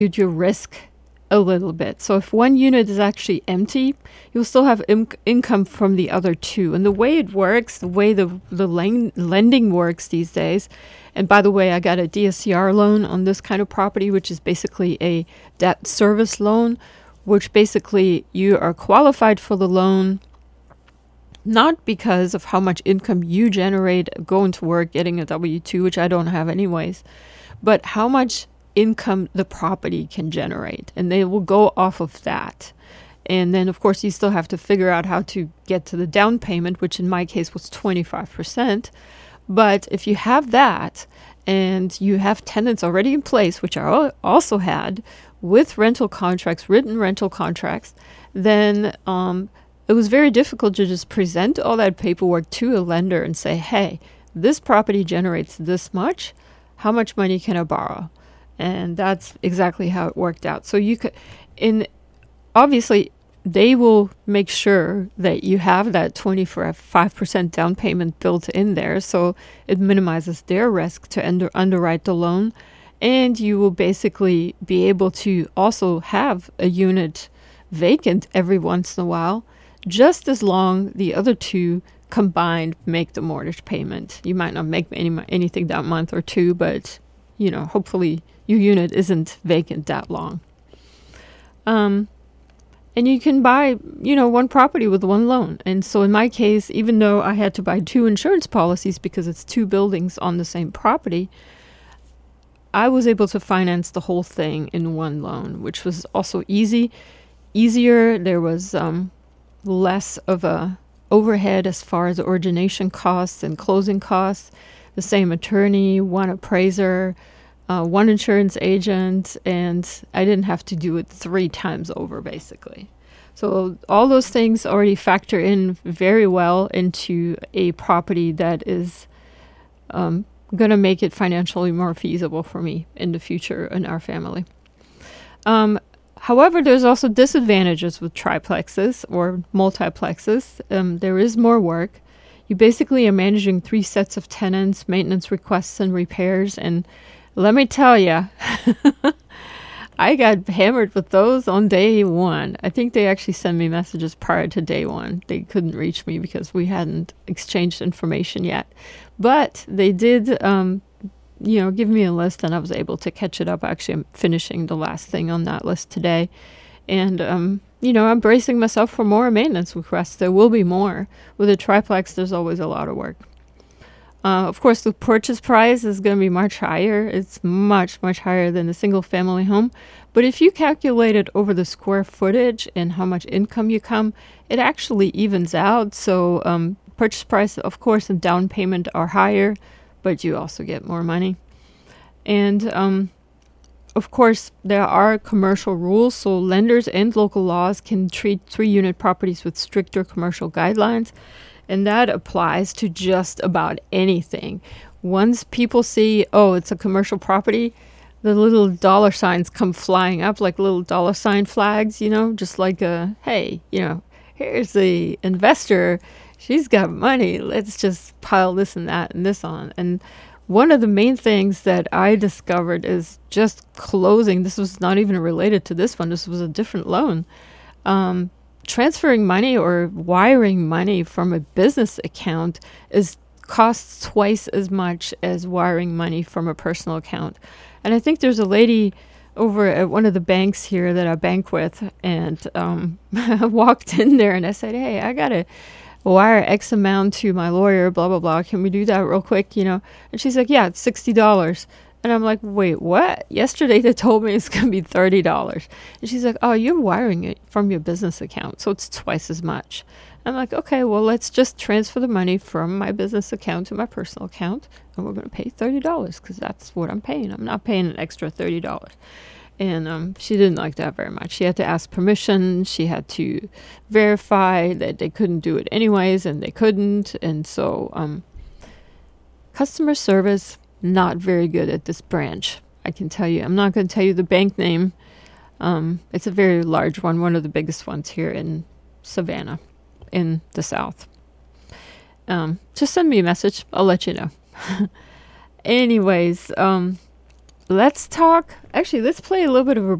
your risk a little bit. So if one unit is actually empty, you'll still have income from the other two. And the way it works, the way the lending works these days, and by the way, I got a DSCR loan on this kind of property, which is basically a debt service loan, which basically you are qualified for the loan not because of how much income you generate going to work, getting a W-2, which I don't have anyways, but how much income the property can generate. And they will go off of that. And then, of course, you still have to figure out how to get to the down payment, which in my case was 25%. But if you have that and you have tenants already in place, which I also had with rental contracts, written rental contracts, then it was very difficult to just present all that paperwork to a lender and say, hey, this property generates this much. How much money can I borrow? And that's exactly how it worked out. So you could, obviously, they will make sure that you have that 25% down payment built in there. So it minimizes their risk to underwrite the loan. And you will basically be able to also have a unit vacant every once in a while, just as long the other two combined make the mortgage payment. You might not make anything that month or two, but, hopefully your unit isn't vacant that long. And you can buy, one property with one loan. And so in my case, even though I had to buy 2 insurance policies because it's 2 buildings on the same property, I was able to finance the whole thing in one loan, which was also easier. There was less of a overhead as far as origination costs and closing costs. The same attorney, one appraiser, one insurance agent, and I didn't have to do it 3 times over, basically. So all those things already factor in very well into a property that is going to make it financially more feasible for me in the future in our family. However, there's also disadvantages with triplexes or multiplexes. There is more work. You basically are managing 3 sets of tenants, maintenance requests, and repairs. And let me tell you, I got hammered with those on day 1. I think they actually sent me messages prior to day 1. They couldn't reach me because we hadn't exchanged information yet. But they did give me a list, and I was able to catch it up. Actually, I'm finishing the last thing on that list today. And, I'm bracing myself for more maintenance requests. There will be more. With a triplex, there's always a lot of work. Of course, the purchase price is going to be much higher. It's much, much higher than a single family home. But if you calculate it over the square footage and how much income you come, it actually evens out. So purchase price, of course, and down payment are higher, but you also get more money. And, of course, there are commercial rules, so lenders and local laws can treat 3-unit properties with stricter commercial guidelines, and that applies to just about anything. Once people see, it's a commercial property, the little dollar signs come flying up like little dollar sign flags, just like hey, here's the investor. She's got money. Let's just pile this and that and this on. And one of the main things that I discovered is just closing. This was not even related to this one. This was a different loan. Transferring money or wiring money from a business account costs twice as much as wiring money from a personal account. And I think there's a lady over at one of the banks here that I bank with, and I walked in there and I said, hey, I got to wire X amount to my lawyer, blah, blah, blah. Can we do that real quick, And she's like, yeah, it's $60. And I'm like, wait, what? Yesterday they told me it's going to be $30. And she's like, oh, you're wiring it from your business account, so it's twice as much. I'm like, okay, well, let's just transfer the money from my business account to my personal account, and we're going to pay $30 because that's what I'm paying. I'm not paying an extra $30. And she didn't like that very much. She had to ask permission. She had to verify that they couldn't do it anyways, and they couldn't. And so customer service, not very good at this branch, I can tell you. I'm not going to tell you the bank name. It's a very large one of the biggest ones here in Savannah, in the South. Just send me a message. I'll let you know. Anyways, let's talk. Actually, let's play a little bit of a